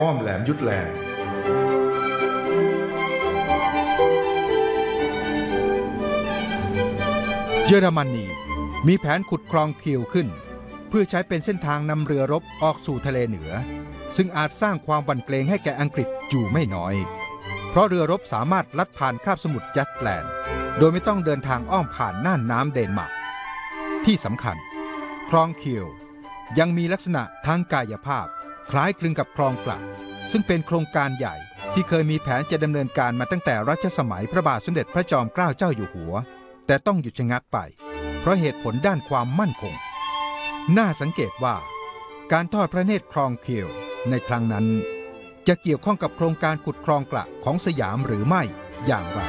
อ้อมแหลมยุทธแลนด์เยอรมนีมีแผนขุดคลองคิวขึ้นเพื่อใช้เป็นเส้นทางนำเรือรบออกสู่ทะเลเหนือซึ่งอาจสร้างความหวั่นเกรงให้แก่อังกฤษอยู่ไม่น้อยเพราะเรือรบสามารถลัดผ่านคาบสมุทรยัตแลนด์โดยไม่ต้องเดินทางอ้อมผ่านน่านน้ำเดนมาร์กที่สำคัญคลองคิวยังมีลักษณะทางกายภาพคล้ายคลึงกับคลองกระซึ่งเป็นโครงการใหญ่ที่เคยมีแผนจะดำเนินการมาตั้งแต่รัชสมัยพระบาทสมเด็จพระจอมเกล้าเจ้าอยู่หัวแต่ต้องหยุดชะงักไปเพราะเหตุผลด้านความมั่นคงน่าสังเกตว่าการทอดพระเนตรคลองคิวในครั้งนั้นจะเกี่ยวข้องกับโครงการขุดคลองกระของสยามหรือไม่อย่างไร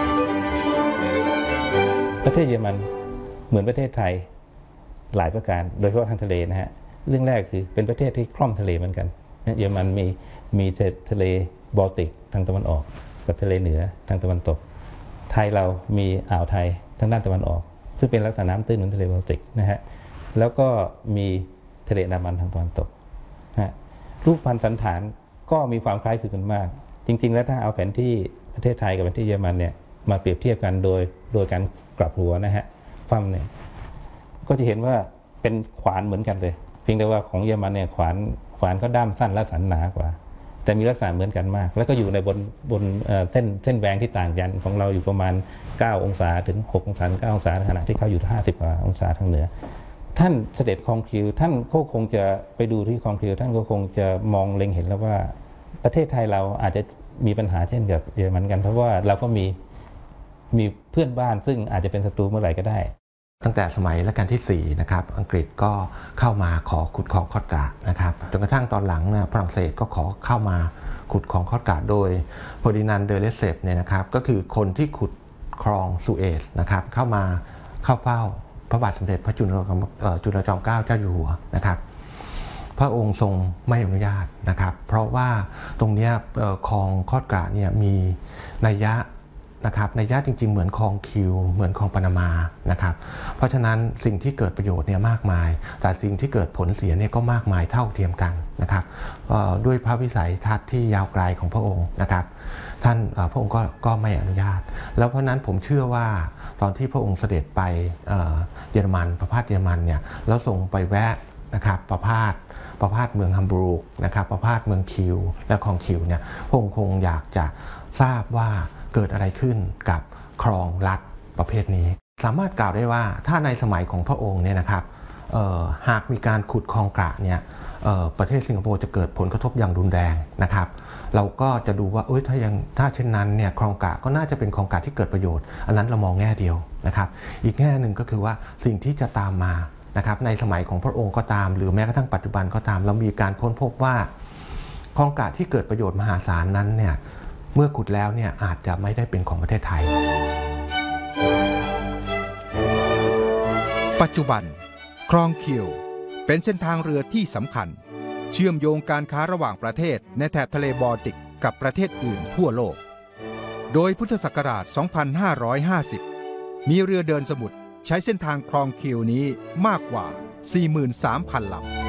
ประเทศเยอรมันเหมือนประเทศไทยหลายประการโดยเฉพาะทางทะเลนะฮะเรื่องแรกคือเป็นประเทศที่คล่อมทะเลเหมือนกันเยอรมันมีทะเลบอลติกทางตะวันออกกับทะเลเหนือทางตะวันตกไทยเรามีอ่าวไทยทางด้านตะวันออกซึ่งเป็นลักษณะน้ำตื้นเหมือนทะเลบอลติกนะฮะแล้วก็มีทะเลอันดามันทางตะวันตกนะรูปพันธุ์สันฐานก็มีความคล้ายคลึงกันมากจริงๆแล้วถ้าเอาแผนที่ประเทศไทยกับแผนที่เยอรมันเนี่ยมาเปรียบเทียบกันโดยการกลับหัวนะฮะฟั่มเนี่ยก็จะเห็นว่าเป็นขวานเหมือนกันเลยเพียงแต่ว่าของเยอรมันเนี่ยขวานก็ด้ามสั้นและสันหนากว่าแต่มีลักษณะเหมือนกันมากแล้วก็อยู่ในบนเส้นแหวงที่ต่างกันของเราอยู่ประมาณ9 องศาถึง6 องศาถึง9 องศาในขณะที่เขาอยู่50 กว่าองศาทางเหนือท่านเสด็จคลองคิวท่านก็คงจะไปดูที่คลองคิวท่านก็คงจะมองเล็งเห็นแล้วว่าประเทศไทยเราอาจจะมีปัญหาเช่นกับเยอรมันกันเพราะว่าเราก็มีเพื่อนบ้านซึ่งอาจจะเป็นศัตรูเมื่อไหร่ก็ได้ตั้งแต่สมัยรัชกาลที่4นะครับอังกฤษก็เข้ามาขอขุดคลองคอดกระนะครับจนกระทั่งตอนหลังนะฝรั่งเศสก็ขอเข้ามาขุดคลองคอดกระโดยเฟอร์ดินานด์ เดอเลสเซปเนี่ยนะครับก็คือคนที่ขุดคลองสุเอซนะครับเข้าเฝ้าพระบาทสมเด็จพระจุลจอมเกล้าเจ้าอยู่หัวนะครับพระองค์ทรงไม่อนุญาตนะครับเพราะว่าตรงนี้คลองคอดกระเนี่ยมีนัยยะนะครับในย่าจริงๆเหมือนคลองคิวเหมือนคลองปานามานะครับเพราะฉะนั้นสิ่งที่เกิดประโยชน์เนี่ยมากมายแต่สิ่งที่เกิดผลเสียเนี่ยก็มากมายเท่าเทียมกันนะครับด้วยพระวิสัยทัศน์ที่ยาวไกลของพระองค์นะครับท่านพระองค์ก็ไม่อนุญาตแล้วเพราะนั้นผมเชื่อว่าตอนที่พระองค์เสด็จไปเยอรมันประพาสเยอรมันเนี่ยแล้วส่งไปแวะนะครับประพาสเมืองฮัมบูร์กนะครับประพาสเมืองคิวและคลองคิวเนี่ยพระองค์คงอยากจะทราบว่าเกิดอะไรขึ้นกับคลองลัดประเภทนี้สามารถกล่าวได้ว่าถ้าในสมัยของพระองค์เนี่ยนะครับหากมีการขุดคลองกระเนี่ยประเทศสิงคโปร์จะเกิดผลกระทบอย่างรุนแรงนะครับเราก็จะดูว่าถ้าเช่นนั้นเนี่ยคลองกระก็น่าจะเป็นคลองกระที่เกิดประโยชน์อันนั้นเรามองแง่เดียวนะครับอีกแง่หนึ่งก็คือว่าสิ่งที่จะตามมานะครับในสมัยของพระองค์ก็ตามหรือแม้กระทั่งปัจจุบันก็ตามเรามีการค้นพบว่าคลองกระที่เกิดประโยชน์มหาศาลนั้นเนี่ยเมื่อขุดแล้วเนี่ยอาจจะไม่ได้เป็นของประเทศไทยปัจจุบันคลองคิวเป็นเส้นทางเรือที่สำคัญเชื่อมโยงการค้าระหว่างประเทศในแถบทะเลบอลติกกับประเทศอื่นทั่วโลกโดยพุทธศักราช 2550 มีเรือเดินสมุทรใช้เส้นทางคลองคิวนี้มากกว่า 43,000 ลำ